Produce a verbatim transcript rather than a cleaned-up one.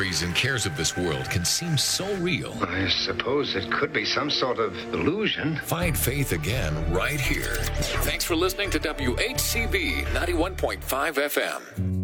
worries and cares of this world can seem so real. I suppose it could be some sort of illusion. Find faith again right here. Thanks for listening to W H C B ninety-one point five F M.